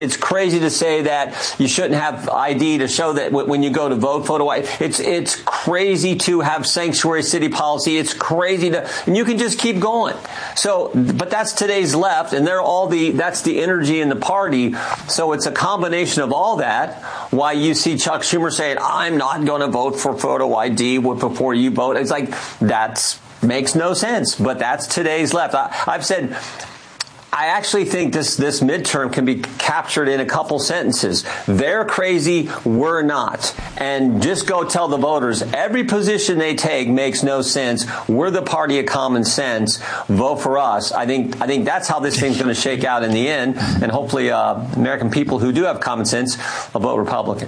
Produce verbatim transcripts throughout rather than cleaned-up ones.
It's crazy to say that you shouldn't have I D to show that when you go to vote, photo I D. It's it's crazy to have sanctuary city policy. It's crazy to, and you can just keep going. So, but that's today's left, and they're all the, that's the energy in the party. So it's a combination of all that. Why you see Chuck Schumer saying, I'm not going to vote for photo I D before you vote. It's like, that's makes no sense, but that's today's left. I, I've said, I actually think this, this midterm can be captured in a couple sentences. They're crazy, we're not. And just go tell the voters, every position they take makes no sense. We're the party of common sense. Vote for us. I think I think that's how this thing's going to shake out in the end. And hopefully uh, American people who do have common sense will vote Republican.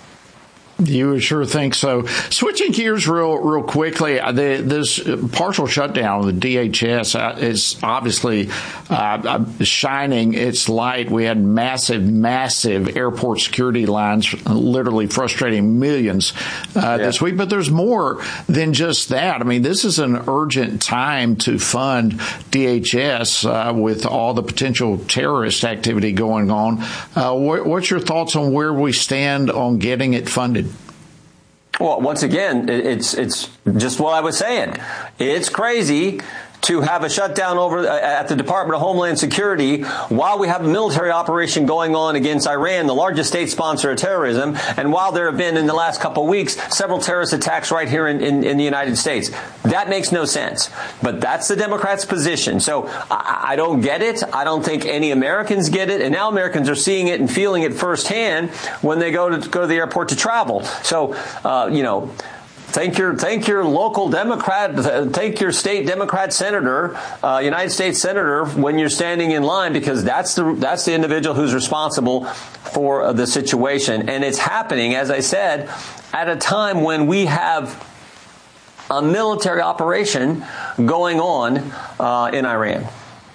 You would sure think so. Switching gears real real quickly, the, this partial shutdown of the D H S is obviously uh, shining its light. We had massive, massive airport security lines, literally frustrating millions uh, yeah. this week. But there's more than just that. I mean, this is an urgent time to fund D H S uh, with all the potential terrorist activity going on. Uh, what, what's your thoughts on where we stand on getting it funded? Well, once again, it's it's just what I was saying. It's crazy to have a shutdown over at the Department of Homeland Security while we have a military operation going on against Iran, the largest state sponsor of terrorism, and while there have been in the last couple of weeks several terrorist attacks right here in, in, in the United States. That makes no sense. But that's the Democrats' position. So I, I don't get it. I don't think any Americans get it. And now Americans are seeing it and feeling it firsthand when they go to go to the airport to travel. So, uh, you know, Thank your thank your local Democrat, thank your state Democrat senator, uh, United States senator, when you're standing in line, because that's the that's the individual who's responsible for uh, the situation. And it's happening, as I said, at a time when we have a military operation going on uh, in Iran.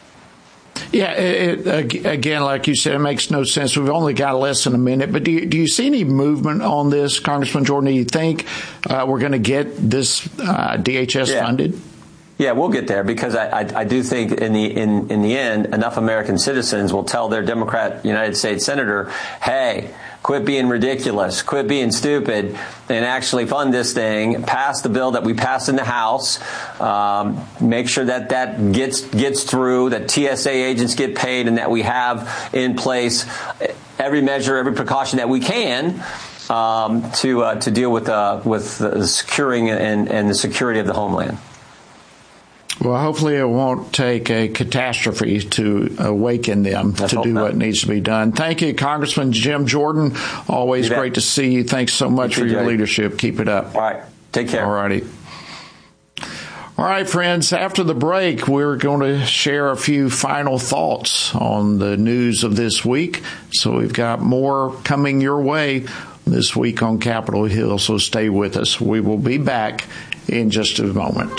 Yeah, it, it, again, like you said, it makes no sense. We've only got less than a minute. But do you, do you see any movement on this, Congressman Jordan? Do you think uh, we're going to get this uh, D H S yeah. funded? Yeah, we'll get there, because I, I, I do think in the in, in the end, enough American citizens will tell their Democrat United States senator, hey, quit being ridiculous, quit being stupid, and actually fund this thing, pass the bill that we passed in the House, um, make sure that that gets gets through, that T S A agents get paid, and that we have in place every measure, every precaution that we can um, to uh, to deal with uh, with the securing and, and the security of the homeland. Well, hopefully it won't take a catastrophe to awaken them Let's to do not. what needs to be done. Thank you, Congressman Jim Jordan. Always great to see you. Thanks so much you for your Jay. leadership. Keep it up. All right. Take care. All righty. All right, friends, after the break, we're going to share a few final thoughts on the news of this week. So we've got more coming your way this week on Capitol Hill, so stay with us. We will be back in just a moment.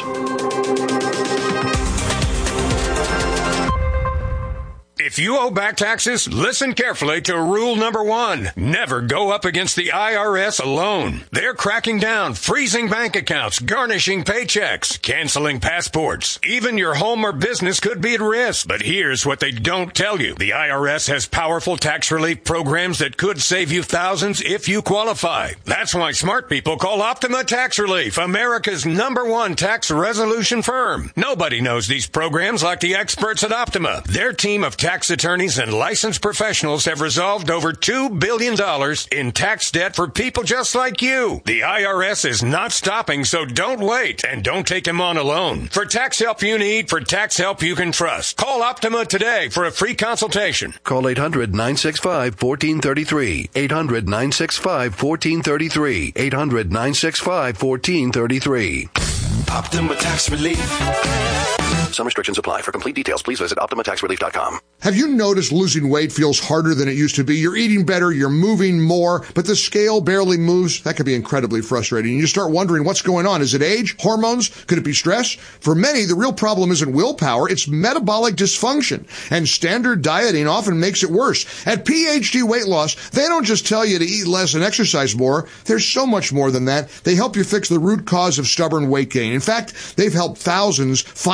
If you owe back taxes, listen carefully to rule number one. Never go up against the I R S alone. They're cracking down, freezing bank accounts, garnishing paychecks, canceling passports. Even your home or business could be at risk. But here's what they don't tell you. The I R S has powerful tax relief programs that could save you thousands if you qualify. That's why smart people call Optima Tax Relief, America's number one tax resolution firm. Nobody knows these programs like the experts at Optima. Their team of tax attorneys and licensed professionals have resolved over two billion dollars in tax debt for people just like you. The I R S is not stopping, so don't wait, and don't take them on alone. For tax help you need, for tax help you can trust, call Optima today for a free consultation. Call eight hundred, nine six five, one four three three. eight hundred, nine six five, one four three three. eight hundred, nine six five, one four three three. Optima Tax Relief. Some restrictions apply. For complete details, please visit Optima Tax Relief dot com. Have you noticed losing weight feels harder than it used to be? You're eating better, you're moving more, but the scale barely moves? That can be incredibly frustrating. You start wondering what's going on. Is it age? Hormones? Could it be stress? For many, the real problem isn't willpower, it's metabolic dysfunction. And standard dieting often makes it worse. At P H D Weight Loss, they don't just tell you to eat less and exercise more. There's so much more than that. They help you fix the root cause of stubborn weight gain. In fact, they've helped thousands finally understand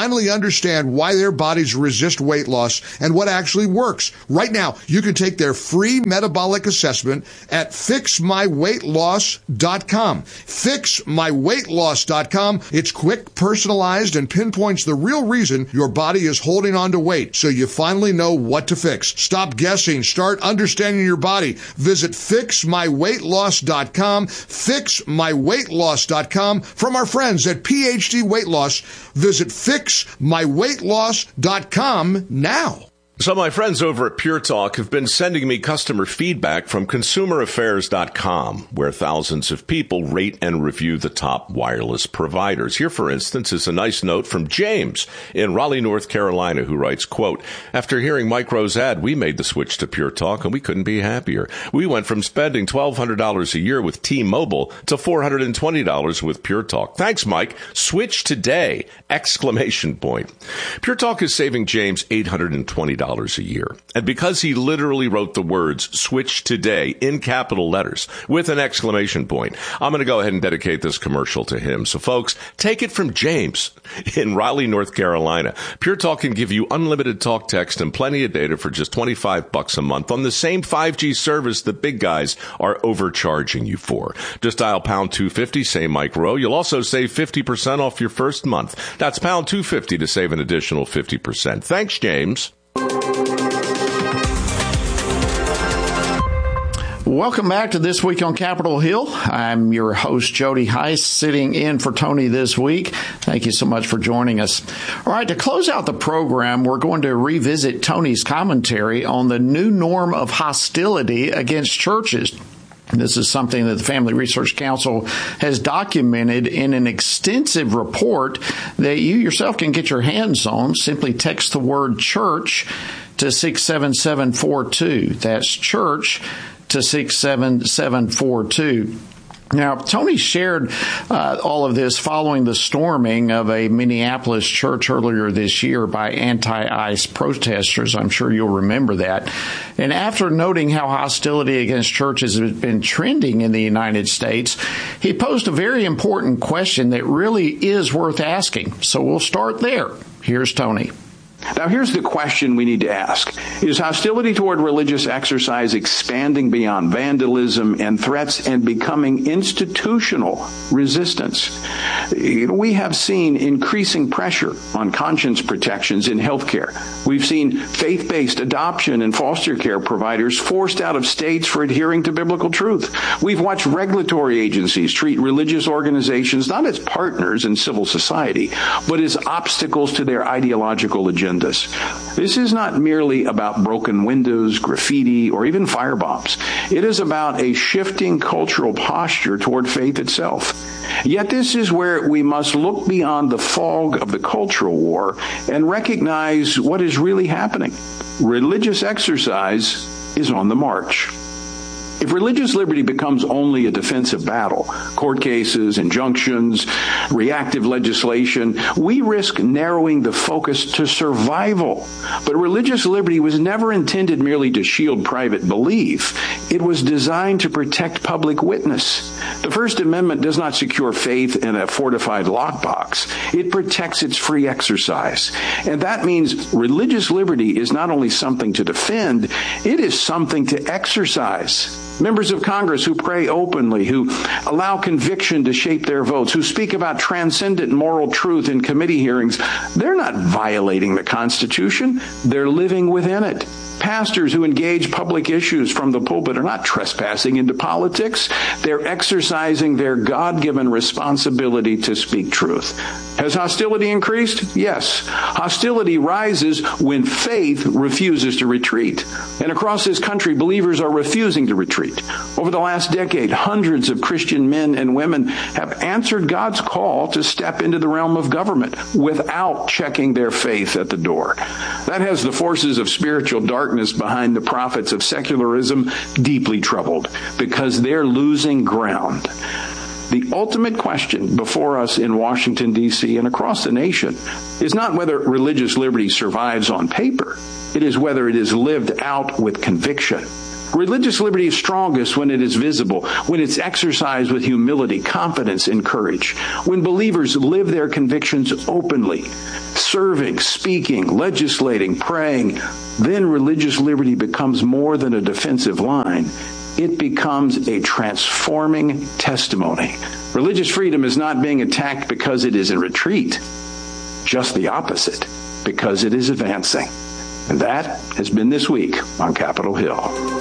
understand why their bodies resist weight loss and what actually works. Right now, you can take their free metabolic assessment at fix my weight loss dot com. fix my weight loss dot com. It's quick, personalized, and pinpoints the real reason your body is holding on to weight, so you finally know what to fix. Stop guessing. Start understanding your body. Visit fix my weight loss dot com. fix my weight loss dot com. From our friends at P H D Weight Loss, visit fix my weight loss dot com now. So my friends over at Pure Talk have been sending me customer feedback from consumer affairs dot com, where thousands of people rate and review the top wireless providers. Here, for instance, is a nice note from James in Raleigh, North Carolina, who writes, quote, after hearing Mike Rowe's ad, we made the switch to Pure Talk, and we couldn't be happier. We went from spending twelve hundred dollars a year with T-Mobile to four hundred twenty dollars with Pure Talk. Thanks, Mike. Switch today! Exclamation point. Pure Talk is saving James eight hundred twenty dollars a year. And because he literally wrote the words switch today in capital letters with an exclamation point, I'm going to go ahead and dedicate this commercial to him. So folks, take it from James in Raleigh, North Carolina. Pure Talk can give you unlimited talk, text, and plenty of data for just twenty-five bucks a month on the same five G service the big guys are overcharging you for. Just dial pound two fifty, say Mike Rowe. You'll also save fifty percent off your first month. That's pound two fifty to save an additional fifty percent. Thanks, James. Welcome back to This Week on Capitol Hill. I'm your host, Jody Heiss, sitting in for Tony this week. Thank you so much for joining us. All right, to close out the program, we're going to revisit Tony's commentary on the new norm of hostility against churches. This is something that the Family Research Council has documented in an extensive report that you yourself can get your hands on. Simply text the word church to six seven seven four two. That's church to six seven seven four two. Now, Tony shared uh, all of this following the storming of a Minneapolis church earlier this year by anti-ICE protesters. I'm sure you'll remember that. And after noting how hostility against churches has been trending in the United States, he posed a very important question that really is worth asking. So we'll start there. Here's Tony. Now, here's the question we need to ask. Is hostility toward religious exercise expanding beyond vandalism and threats and becoming institutional resistance? We have seen increasing pressure on conscience protections in healthcare. We've seen faith-based adoption and foster care providers forced out of states for adhering to biblical truth. We've watched regulatory agencies treat religious organizations not as partners in civil society, but as obstacles to their ideological agenda. This is not merely about broken windows, graffiti, or even firebombs. It is about a shifting cultural posture toward faith itself. Yet this is where we must look beyond the fog of the cultural war and recognize what is really happening. Religious exercise is on the march. If religious liberty becomes only a defensive battle, court cases, injunctions, reactive legislation, we risk narrowing the focus to survival. But religious liberty was never intended merely to shield private belief. It was designed to protect public witness. The First Amendment does not secure faith in a fortified lockbox. It protects its free exercise. And that means religious liberty is not only something to defend, it is something to exercise. Members of Congress who pray openly, who allow conviction to shape their votes, who speak about transcendent moral truth in committee hearings, they're not violating the Constitution. They're living within it. Pastors who engage public issues from the pulpit are not trespassing into politics. They're exercising their God-given responsibility to speak truth. Has hostility increased? Yes. Hostility rises when faith refuses to retreat. And across this country, believers are refusing to retreat. Over the last decade, hundreds of Christian men and women have answered God's call to step into the realm of government without checking their faith at the door. That has the forces of spiritual darkness behind the prophets of secularism deeply troubled because they're losing ground. The ultimate question before us in Washington, D C and across the nation is not whether religious liberty survives on paper. It is whether it is lived out with conviction. Religious liberty is strongest when it is visible, when it's exercised with humility, confidence, and courage, when believers live their convictions openly, serving, speaking, legislating, praying. Then religious liberty becomes more than a defensive line. It becomes a transforming testimony. Religious freedom is not being attacked because it is in retreat, just the opposite, because it is advancing. And that has been This Week on Capitol Hill.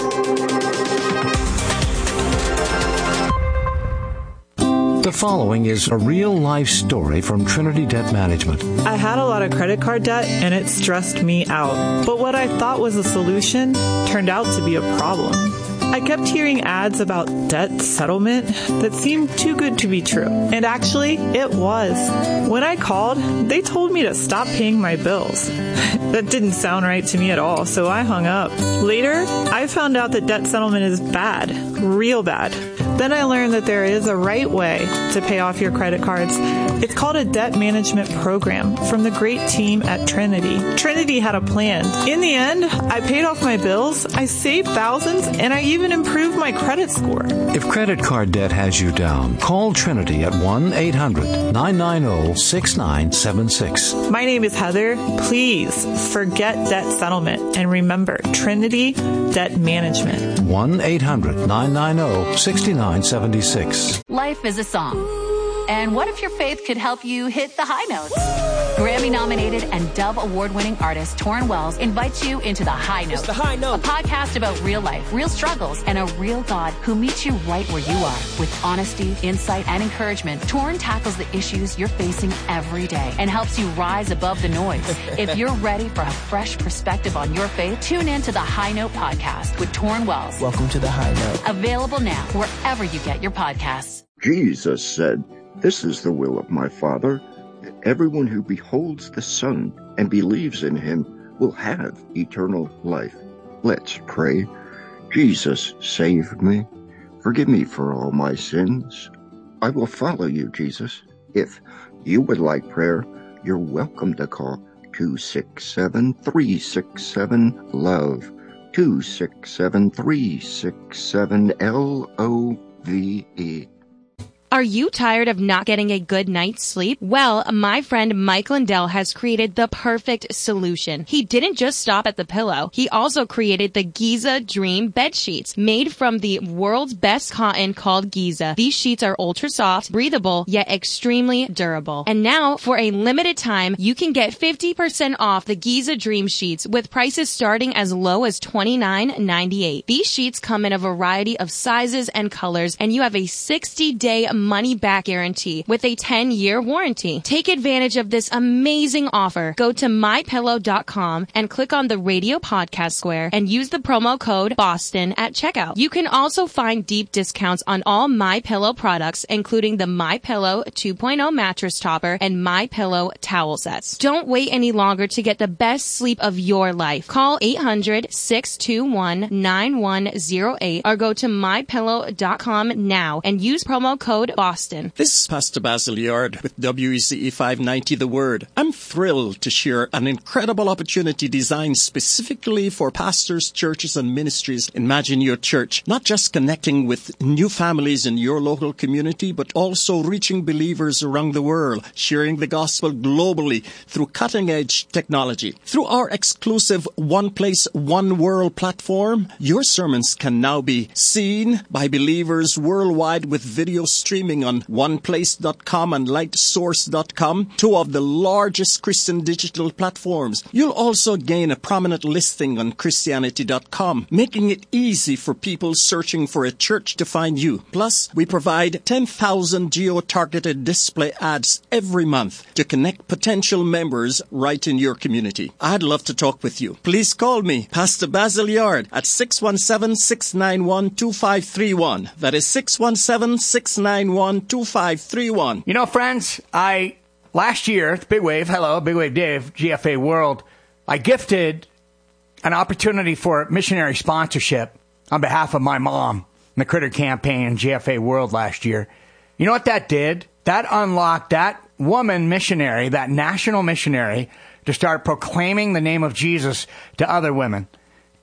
The following is a real-life story from Trinity Debt Management. I had a lot of credit card debt, and it stressed me out. But what I thought was a solution turned out to be a problem. I kept hearing ads about debt settlement that seemed too good to be true. And actually, it was. When I called, they told me to stop paying my bills. That didn't sound right to me at all, so I hung up. Later, I found out that debt settlement is bad, real bad. Then I learned that there is a right way to pay off your credit cards. It's called a debt management program from the great team at Trinity. Trinity had a plan. In the end, I paid off my bills, I saved thousands, and I even improved my credit score. If credit card debt has you down, call Trinity at one eight hundred nine nine zero six nine seven six. My name is Heather. Please forget debt settlement and remember Trinity Debt Management. one eight hundred nine nine zero six nine seven six. Life is a song. And what if your faith could help you hit the high notes? Grammy-nominated and Dove Award-winning artist Torrin Wells invites you into The High Note, the High Note, a podcast about real life, real struggles, and a real God who meets you right where you are. With honesty, insight, and encouragement, Torrin tackles the issues you're facing every day and helps you rise above the noise. If you're ready for a fresh perspective on your faith, tune in to The High Note podcast with Torrin Wells. Welcome to The High Note. Available now wherever you get your podcasts. Jesus said, "This is the will of my Father, that everyone who beholds the Son and believes in him will have eternal life." Let's pray. Jesus, save me. Forgive me for all my sins. I will follow you, Jesus. If you would like prayer, you're welcome to call two six seven, three six seven, LOVE, two six seven, three six seven, L O V E. Are you tired of not getting a good night's sleep? Well, my friend Mike Lindell has created the perfect solution. He didn't just stop at the pillow. He also created the Giza Dream bed sheets, made from the world's best cotton called Giza. These sheets are ultra soft, breathable, yet extremely durable. And now, for a limited time, you can get fifty percent off the Giza Dream sheets with prices starting as low as twenty-nine ninety-eight. These sheets come in a variety of sizes and colors, and you have a sixty-day money-back guarantee with a ten-year warranty. Take advantage of this amazing offer. Go to my pillow dot com and click on the radio podcast square and use the promo code BOSTON at checkout. You can also find deep discounts on all MyPillow products, including the MyPillow two point oh mattress topper and MyPillow towel sets. Don't wait any longer to get the best sleep of your life. Call eight hundred, six two one, nine one zero eight or go to my pillow dot com now and use promo code Boston. This is Pastor Basil Yard with W E C E five ninety The Word. I'm thrilled to share an incredible opportunity designed specifically for pastors, churches, and ministries. Imagine your church not just connecting with new families in your local community, but also reaching believers around the world, sharing the gospel globally through cutting-edge technology. Through our exclusive One Place, One World platform, your sermons can now be seen by believers worldwide with video streaming on one place dot com and lightsource dot com, two of the largest Christian digital platforms. You'll also gain a prominent listing on Christianity dot com, making it easy for people searching for a church to find you. Plus, we provide ten thousand geo-targeted display ads every month to connect potential members right in your community. I'd love to talk with you. Please call me, Pastor Basil Yard, at six one seven, six nine one, two five three one. That is six one seven, six nine one, two five three one. You know, friends, I, last year, Big Wave, hello, Big Wave Dave, G F A World, I gifted an opportunity for missionary sponsorship on behalf of my mom in the Critter Campaign and G F A World last year. You know what that did? That unlocked that woman missionary, that national missionary, to start proclaiming the name of Jesus to other women.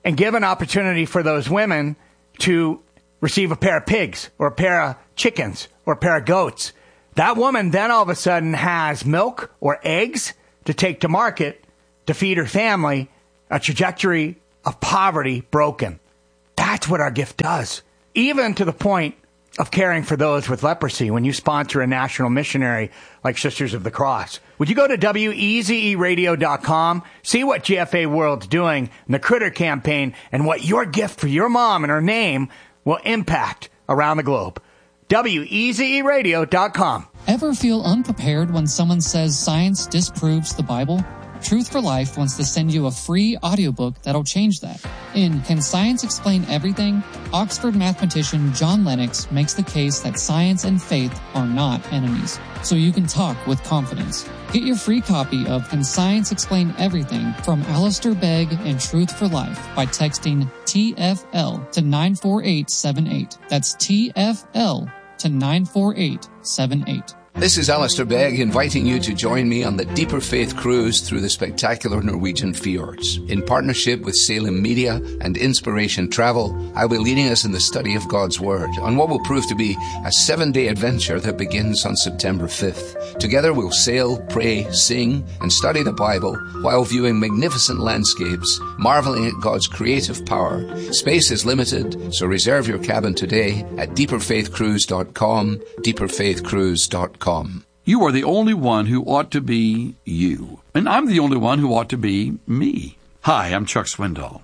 and give an opportunity for those women to receive a pair of pigs or a pair of chickens or a pair of goats. That woman then all of a sudden has milk or eggs to take to market to feed her family, a trajectory of poverty broken. That's what our gift does. Even to the point of caring for those with leprosy when you sponsor a national missionary like Sisters of the Cross. Would you go to W E Z E radio dot com, see what G F A World's doing in the Critter campaign, and what your gift for your mom and her name will impact around the globe. W E Z E radio dot com. Ever feel unprepared when someone says science disproves the Bible? Truth for Life wants to send you a free audiobook that'll change that. In Can Science Explain Everything?, Oxford mathematician John Lennox makes the case that science and faith are not enemies, so you can talk with confidence. Get your free copy of Can Science Explain Everything from Alistair Begg and Truth for Life by texting T F L to nine four eight seven eight. That's T F L to nine four eight seven eight. This is Alistair Begg inviting you to join me on the Deeper Faith Cruise through the spectacular Norwegian fjords. In partnership with Salem Media and Inspiration Travel, I'll be leading us in the study of God's Word on what will prove to be a seven-day adventure that begins on September fifth. Together we'll sail, pray, sing, and study the Bible while viewing magnificent landscapes, marveling at God's creative power. Space is limited, so reserve your cabin today at deeper faith cruise dot com, deeper faith cruise dot com. You are the only one who ought to be you. And I'm the only one who ought to be me. Hi, I'm Chuck Swindoll.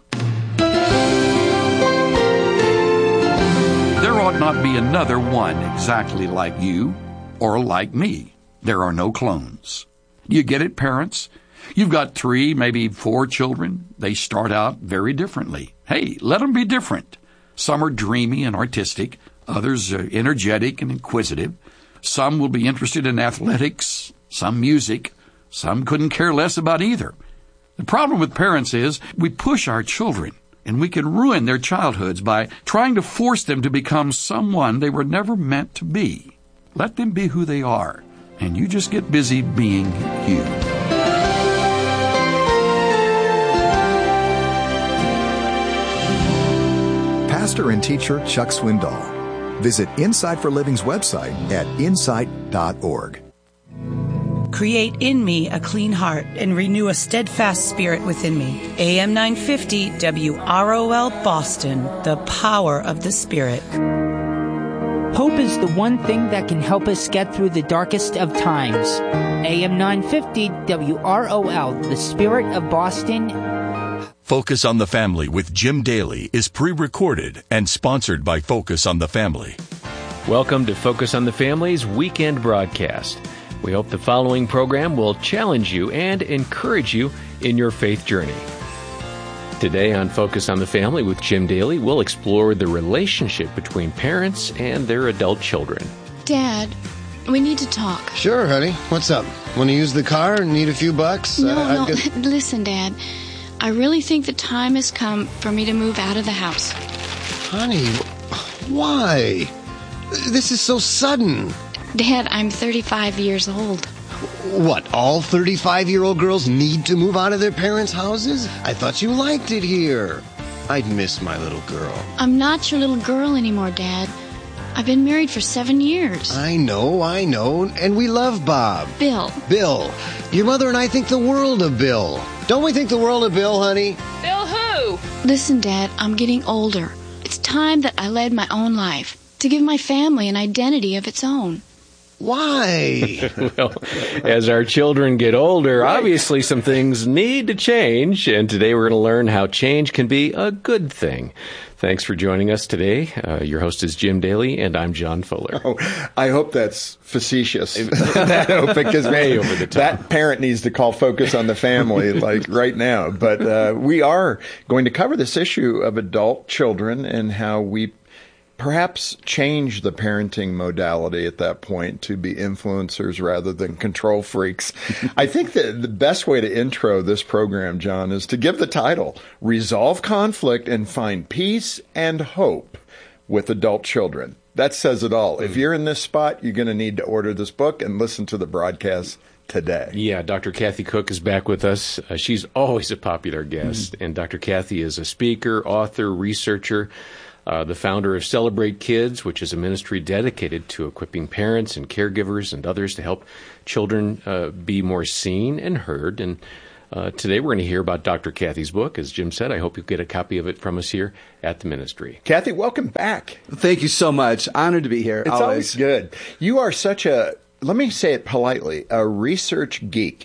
There ought not be another one exactly like you or like me. There are no clones. You get it, parents? You've got three, maybe four children. They start out very differently. Hey, let them be different. Some are dreamy and artistic. Others are energetic and inquisitive. Some will be interested in athletics, some music, some couldn't care less about either. The problem with parents is we push our children, and we can ruin their childhoods by trying to force them to become someone they were never meant to be. Let them be who they are, and you just get busy being you. Pastor and teacher Chuck Swindoll. Visit Insight for Living's website at insight dot org. Create in me a clean heart and renew a steadfast spirit within me. A M nine fifty W R O L Boston, the power of the Spirit. Hope is the one thing that can help us get through the darkest of times. A M nine fifty W R O L, the Spirit of Boston. Focus on the Family with Jim Daly is pre-recorded and sponsored by Focus on the Family. Welcome to Focus on the Family's weekend broadcast. We hope the following program will challenge you and encourage you in your faith journey. Today on Focus on the Family with Jim Daly, we'll explore the relationship between parents and their adult children. Dad, we need to talk. Sure, honey. What's up? Want to use the car and need a few bucks? No, I, no. get... Listen, Dad. I really think the time has come for me to move out of the house. Honey, why? This is so sudden. Dad, I'm thirty-five years old. What, all thirty-five-year-old girls need to move out of their parents' houses? I thought you liked it here. I'd miss my little girl. I'm not your little girl anymore, Dad. I've been married for seven years. I know, I know, and we love Bob. Bill. Bill. Your mother and I think the world of Bill. Don't we think the world of Bill, honey? Bill who? Listen, Dad, I'm getting older. It's time that I led my own life, to give my family an identity of its own. Why? Well, as our children get older, right. Obviously some things need to change, and today we're going to learn how change can be a good thing. Thanks for joining us today. Uh, your host is Jim Daly, and I'm John Fuller. Oh, I hope that's facetious. that hope, because way over the top. That parent needs to call Focus on the Family like right now. But uh, we are going to cover this issue of adult children and how we perhaps change the parenting modality at that point to be influencers rather than control freaks. I think that the best way to intro this program, John, is to give the title, Resolve Conflict and Find Peace and Hope with Adult Children. That says it all. If you're in this spot, you're going to need to order this book and listen to the broadcast today. Yeah, Doctor Kathy Cook is back with us. Uh, she's always a popular guest. Mm-hmm. And Doctor Kathy is a speaker, author, researcher, uh, the founder of Celebrate Kids, which is a ministry dedicated to equipping parents and caregivers and others to help children uh, be more seen and heard. And uh, today we're going to hear about Doctor Kathy's book. As Jim said, I hope you'll get a copy of it from us here at the ministry. Kathy, welcome back. Thank you so much. Honored to be here. It's always, always good. You are such a, let me say it politely, a research geek.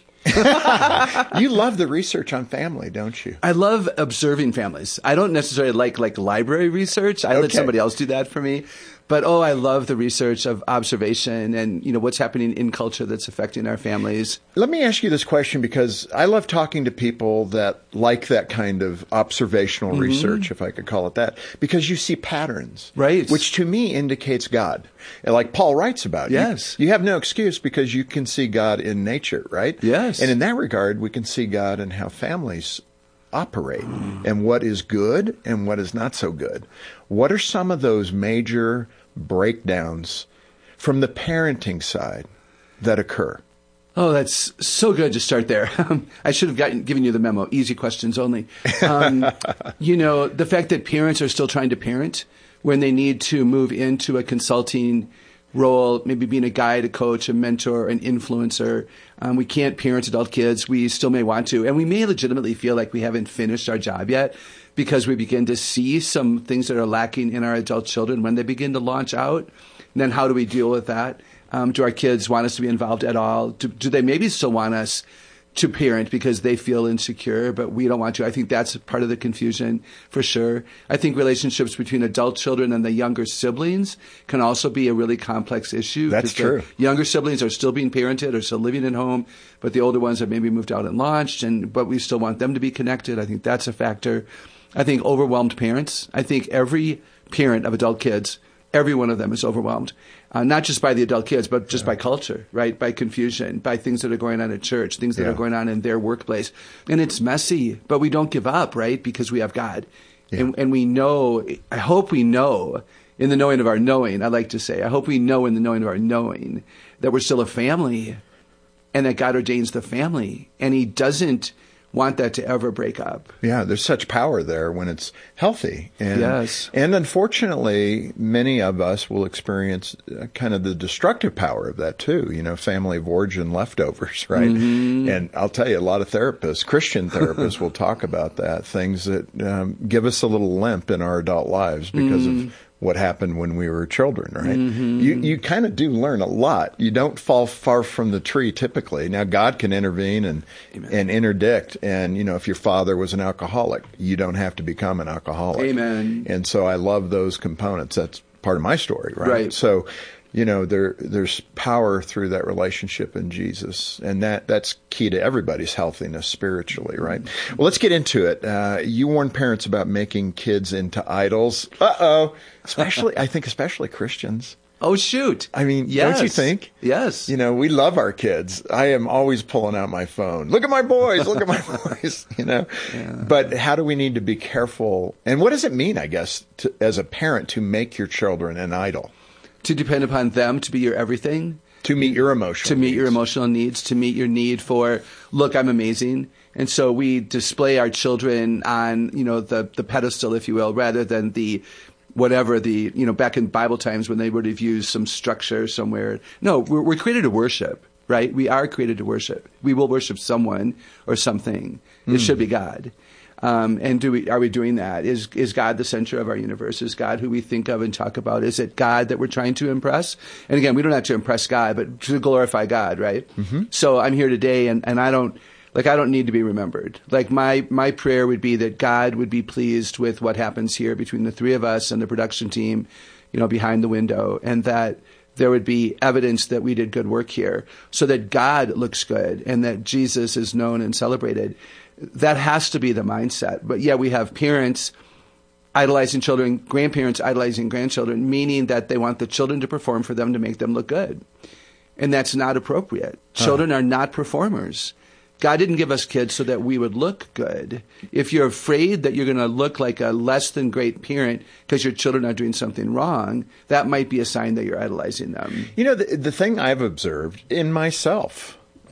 You love the research on family, don't you? I love observing families. I don't necessarily like like library research. I okay. let somebody else do that for me. But, oh, I love the research of observation and, you know, what's happening in culture that's affecting our families. Let me ask you this question because I love talking to people that like that kind of observational mm-hmm. research, if I could call it that, because you see patterns. Right. Which to me indicates God. Like Paul writes about. Yes. You, you have no excuse because you can see God in nature, right? Yes. And in that regard, we can see God in how families operate mm. and what is good and what is not so good. What are some of those major breakdowns from the parenting side that occur? Oh, that's so good to start there. I should have gotten, given you the memo. Easy questions only. Um, you know, the fact that parents are still trying to parent when they need to move into a consulting role, maybe being a guide, a coach, a mentor, an influencer. Um, we can't parent adult kids. We still may want to. And we may legitimately feel like we haven't finished our job yet because we begin to see some things that are lacking in our adult children when they begin to launch out. And then how do we deal with that? Um, do our kids want us to be involved at all? Do, do they maybe still want us to parent because they feel insecure, but we don't want to? I think that's part of the confusion for sure. I think relationships between adult children and the younger siblings can also be a really complex issue. That's true. The younger siblings are still being parented or still living at home, but the older ones have maybe moved out and launched, and but we still want them to be connected. I think that's a factor. I think overwhelmed parents. I think every parent of adult kids, every one of them is overwhelmed. Uh, not just by the adult kids, but just yeah. by culture, right? By confusion, by things that are going on at church, things that yeah. are going on in their workplace. And it's messy, but we don't give up, right? Because we have God. Yeah. And, and we know, I hope we know, in the knowing of our knowing, I like to say, I hope we know in the knowing of our knowing that we're still a family and that God ordains the family. And He doesn't want that to ever break up. Yeah, there's such power there when it's healthy. And, yes. And unfortunately, many of us will experience kind of the destructive power of that too. You know, family of origin leftovers, right? Mm-hmm. And I'll tell you, a lot of therapists, Christian therapists will talk about that, things that um, give us a little limp in our adult lives because mm. of what happened when we were children, right? Mm-hmm. You you kind of do learn a lot. You don't fall far from the tree typically. Now God can intervene and Amen. and interdict. And you know, if your father was an alcoholic, you don't have to become an alcoholic. Amen. And so I love those components. That's part of my story, right? Right. So, you know, there there's power through that relationship in Jesus, and that that's key to everybody's healthiness spiritually, right? Mm-hmm. Well, let's get into it. Uh, you warn parents about making kids into idols. Uh-oh. Especially, I think especially Christians. Oh, shoot. I mean, yes. Don't you think? Yes. You know, we love our kids. I am always pulling out my phone. Look at my boys. Look at my boys, you know. Yeah. But how do we need to be careful? And what does it mean, I guess, to, as a parent, to make your children an idol? To depend upon them to be your everything. To meet your emotional To meet needs. your emotional needs, to meet your need for, look, I'm amazing. And so we display our children on, you know, the, the pedestal, if you will, rather than the whatever the, you know, back in Bible times when they would have used some structure somewhere. No, we're, we're created to worship, right? We are created to worship. We will worship someone or something. Mm. It should be God. Um, and do we, are we doing that? Is, is God the center of our universe? Is God who we think of and talk about? Is it God that we're trying to impress? And again, we don't have to impress God, but to glorify God, right? Mm-hmm. So I'm here today and, and I don't, Like, I don't need to be remembered. Like, my, my prayer would be that God would be pleased with what happens here between the three of us and the production team, you know, behind the window, and that there would be evidence that we did good work here so that God looks good and that Jesus is known and celebrated. That has to be the mindset. But yeah, we have parents idolizing children, grandparents idolizing grandchildren, meaning that they want the children to perform for them to make them look good. And that's not appropriate. Huh. Children are not performers. God didn't give us kids so that we would look good. If you're afraid that you're going to look like a less than great parent because your children are doing something wrong, that might be a sign that you're idolizing them. You know, the, the thing I've observed in myself,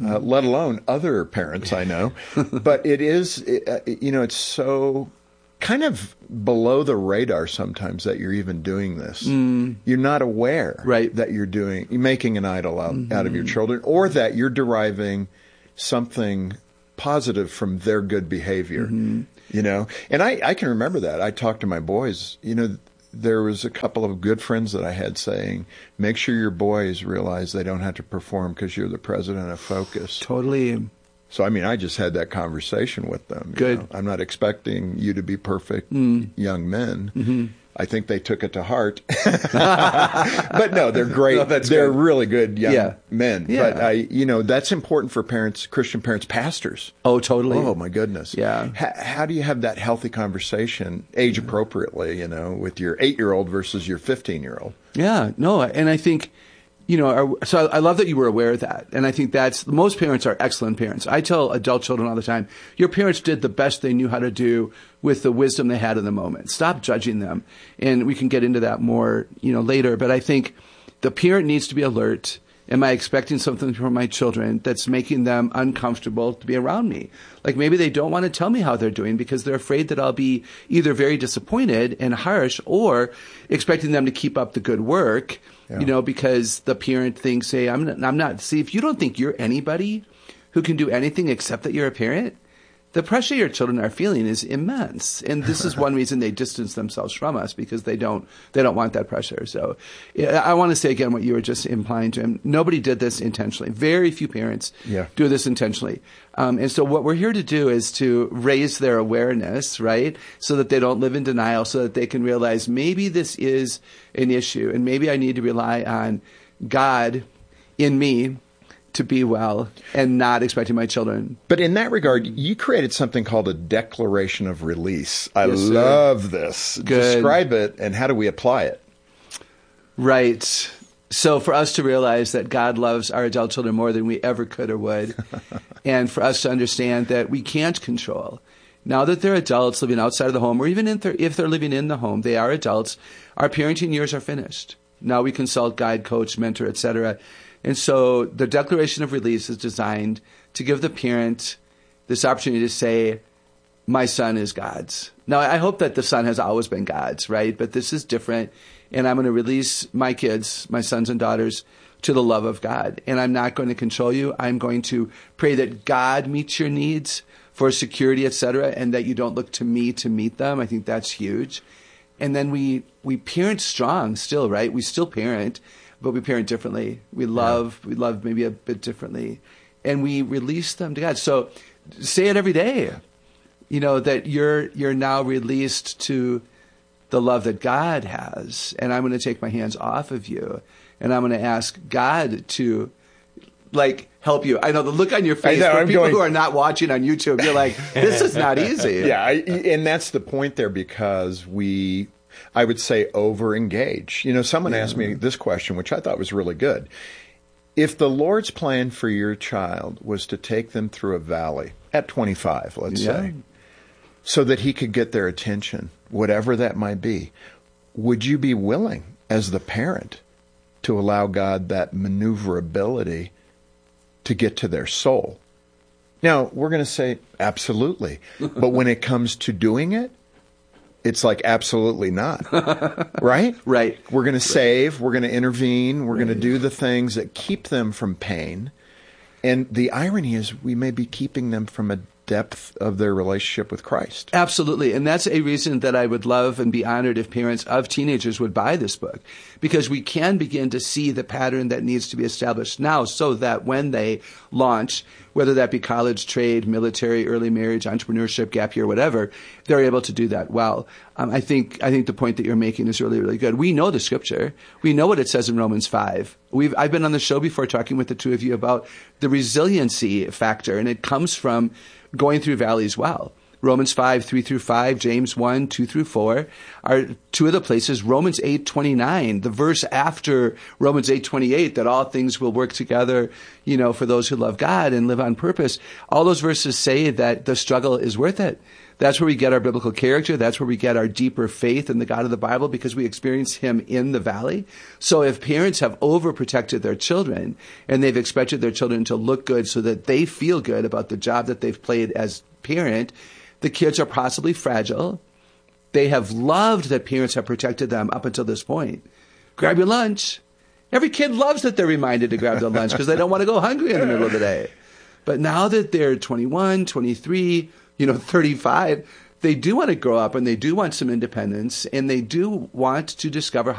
uh, let alone other parents I know. But it is, uh, you know, it's so kind of below the radar sometimes that you're even doing this. Mm. You're not aware right. that you're doing, you're making an idol out, Mm-hmm. out of your children, or that you're deriving something positive from their good behavior. Mm-hmm. You know, and I, I can remember that. I talked to my boys, you know, there was a couple of good friends that I had saying, make sure your boys realize they don't have to perform because you're the president of Focus. Totally. So, I mean, I just had that conversation with them. you Good. know. I'm not expecting you to be perfect Mm. young men. Mm-hmm. I think they took it to heart. But no, they're great. No, that's they're good. really good young Yeah. men. Yeah. But, I, you know, that's important for parents, Christian parents, pastors. Oh, totally. Oh, my goodness. Yeah. How, how do you have that healthy conversation, age appropriately, you know, with your eight-year-old versus your fifteen-year-old? Yeah, no, and I think, you know, our, so I love that you were aware of that. And I think that's, most parents are excellent parents. I tell adult children all the time, your parents did the best they knew how to do with the wisdom they had in the moment. Stop judging them. And we can get into that more, you know, later. But I think the parent needs to be alert. Am I expecting something from my children that's making them uncomfortable to be around me? Like maybe they don't want to tell me how they're doing because they're afraid that I'll be either very disappointed and harsh or expecting them to keep up the good work, yeah. you know, because the parent thinks, hey, I'm not, I'm not. See, if you don't think you're anybody who can do anything except that you're a parent, the pressure your children are feeling is immense. And this is one reason they distance themselves from us because they don't, they don't want that pressure. So I want to say again what you were just implying, Jim. Nobody did this intentionally. Very few parents yeah. do this intentionally. Um, and so what we're here to do is to raise their awareness, right? So that they don't live in denial, so that they can realize maybe this is an issue and maybe I need to rely on God in me to be well and not expecting my children. But in that regard, you created something called a declaration of release. I Yes, sir. love this. Good. Describe it and how do we apply it? Right. So for us to realize that God loves our adult children more than we ever could or would, and for us to understand that we can't control. Now that they're adults living outside of the home, or even if they're, if they're living in the home, they are adults, our parenting years are finished. Now we consult, guide, coach, mentor, et cetera. And so the Declaration of Release is designed to give the parent this opportunity to say, my son is God's. Now, I hope that the son has always been God's, right? But this is different. And I'm going to release my kids, my sons and daughters, to the love of God. And I'm not going to control you. I'm going to pray that God meets your needs for security, et cetera, and that you don't look to me to meet them. I think that's huge. And then we, we parent strong still, right? We still parent, but we parent differently. We love, yeah. we love maybe a bit differently. And we release them to God. So say it every day, you know, that you're, you're now released to the love that God has. And I'm going to take my hands off of you. And I'm going to ask God to, like, help you. I know the look on your face know, for I'm people going... who are not watching on YouTube. You're like, this is not easy. Yeah, I, and that's the point there because we... I would say over-engage. You know, someone yeah. asked me this question, which I thought was really good. If the Lord's plan for your child was to take them through a valley at twenty-five, let's yeah. say, so that he could get their attention, whatever that might be, would you be willing as the parent to allow God that maneuverability to get to their soul? Now, we're going to say absolutely. But when it comes to doing it, it's like, absolutely not. Right? Right. We're going to save. We're going to intervene. We're right. going to do the things that keep them from pain. And the irony is we may be keeping them from a depth of their relationship with Christ. Absolutely. And that's a reason that I would love and be honored if parents of teenagers would buy this book, because we can begin to see the pattern that needs to be established now so that when they launch, whether that be college, trade, military, early marriage, entrepreneurship, gap year, whatever, they're able to do that well. Um, I think I think the point that you're making is really, really good. We know the scripture. We know what it says in Romans five. We've I've been on the show before talking with the two of you about the resiliency factor, and it comes from going through valleys well. Romans five, three through five, James one, two through four are two of the places. Romans eight, twenty-nine, the verse after Romans eight, twenty-eight, that all things will work together, you know, for those who love God and live on purpose. All those verses say that the struggle is worth it, That's where we get our biblical character. That's where we get our deeper faith in the God of the Bible, because we experience him in the valley. So if parents have overprotected their children and they've expected their children to look good so that they feel good about the job that they've played as parent, the kids are possibly fragile. They have loved that parents have protected them up until this point. Grab your lunch. Every kid loves that they're reminded to grab their lunch because they don't want to go hungry in the middle of the day. But now that they're twenty-one, twenty-three, you know, thirty-five, they do want to grow up and they do want some independence and they do want to discover how